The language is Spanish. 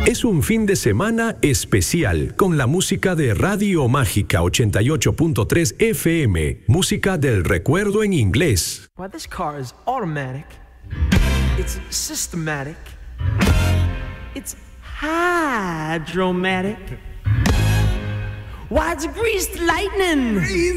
Es un fin de semana especial con la música de Radio Mágica 88.3 FM, música del recuerdo en inglés. Why, this car is automatic. It's systematic. It's hydromatic. Why, it's greased lightning.